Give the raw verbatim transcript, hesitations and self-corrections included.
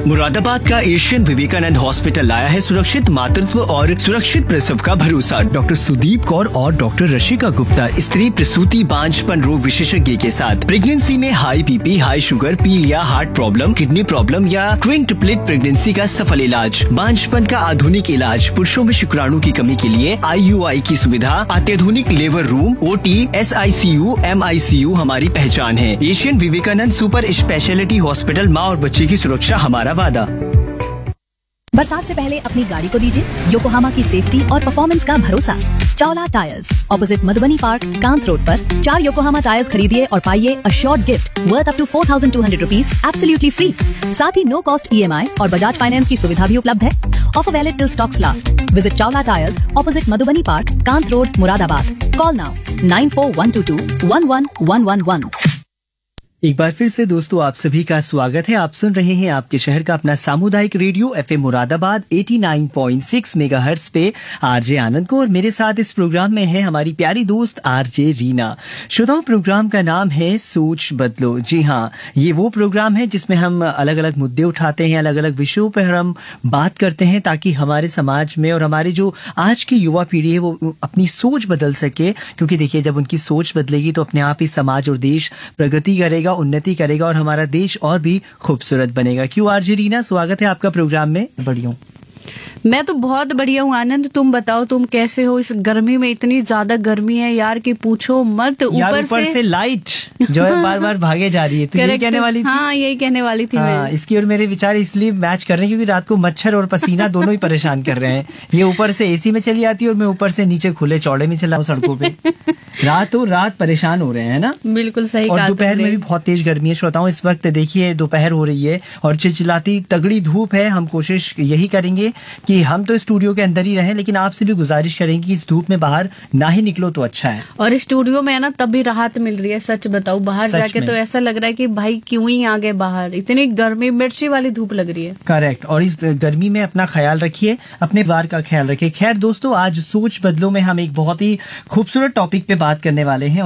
मुरादाबाद का Asian Vivekananda hospital लाया है सुरक्षित मातृत्व और सुरक्षित प्रसव का भरोसा। डॉक्टर सुदीप कौर और डॉक्टर रशिका गुप्ता स्त्री प्रसूति बांझपन रोग विशेषज्ञ के साथ प्रेगनेंसी में हाई बीपी, हाई शुगर, पीलिया, हार्ट प्रॉब्लम, किडनी प्रॉब्लम या ट्विन ट्रिपलेट प्रेगनेंसी का सफल इलाज, बांझपन का आधुनिक इलाज, पुरुषों में शुक्राणु की कमी के लिए आई यू आई की सुविधा, अत्याधुनिक labour room, O T, S I C you, M I C you हमारी पहचान है। Asian Vivekananda super speciality hospital, माँ और बच्चे की सुरक्षा हमारा वादा। बरसात से पहले अपनी गाड़ी को दीजिए योकोहामा की सेफ्टी और परफॉर्मेंस का भरोसा। Chawla tyres, opposite Madhubani park, Kant road पर चार योकोहामा टायर्स खरीदिए और पाइए a short gift worth up to four thousand two hundred rupees absolutely free. साथ ही नो कॉस्ट ई एम आई और बजाज फाइनेंस की सुविधा भी उपलब्ध है। Offer valid till stocks last. Visit Chawla tyres, opposite Madhubani park, Kant road, Moradabad. Call now nine four one two to one one one one one. एक बार फिर से दोस्तों आप सभी का स्वागत है। आप सुन रहे हैं आपके शहर का अपना सामुदायिक रेडियो एफ एम मुरादाबाद नवासी पॉइंट छह मेगाहर्ट्ज पे आरजे आनंद को, और मेरे साथ इस प्रोग्राम में है हमारी प्यारी दोस्त आरजे रीना। श्रोताओं, प्रोग्राम का नाम है सोच बदलो। जी हाँ, ये वो प्रोग्राम है जिसमें हम अलग अलग मुद्दे उठाते हैं, अलग अलग विषयों पर हम बात करते हैं ताकि हमारे समाज में और हमारी जो आज की युवा पीढ़ी है वो अपनी सोच बदल सके। क्योंकि देखिए, जब उनकी सोच बदलेगी तो अपने आप ही समाज और देश प्रगति करेगा, उन्नति करेगा और हमारा देश और भी खूबसूरत बनेगा। क्यों आरजे रीना, स्वागत है आपका प्रोग्राम में। बढ़िया, मैं तो बहुत बढ़िया हूँ आनंद। तुम बताओ, तुम कैसे हो? इस गर्मी में इतनी ज्यादा गर्मी है यार कि पूछो मत। ऊपर से, से लाइट जो है बार बार भागे जा रही है। तो यही कहने वाली थी। हाँ, यही कहने वाली थी। हाँ, इसकी और मेरे विचार इसलिए मैच कर रहे हैं क्योंकि रात को मच्छर और पसीना दोनों ही परेशान कर रहे हैं। ये ऊपर से एसी में चली आती है और मैं ऊपर से नीचे खुले चौड़े में चला हूँ सड़कों पे। रातों रात परेशान हो रहे हैं ना। बिल्कुल सही। और दोपहर में भी बहुत तेज गर्मी है। श्रोताओं, इस वक्त देखिए दोपहर हो रही है और चिलचिलाती तगड़ी धूप है। हम कोशिश यही करेंगे कि हम तो स्टूडियो के अंदर ही रहें, लेकिन आपसे भी गुजारिश करेंगे कि इस धूप में बाहर ना ही निकलो तो अच्छा है। और स्टूडियो में है ना, तब भी राहत मिल रही है। सच बताओ, बाहर जाके तो ऐसा लग रहा है कि भाई क्यों ही आ गए बाहर, इतनी गर्मी, मिर्ची वाली धूप लग रही है। करेक्ट। और इस गर्मी में अपना ख्याल रखिए, अपने परिवार का ख्याल रखिए। खैर दोस्तों, आज सोच बदलो में हम एक बहुत ही खूबसूरत टॉपिक पे बात करने वाले हैं।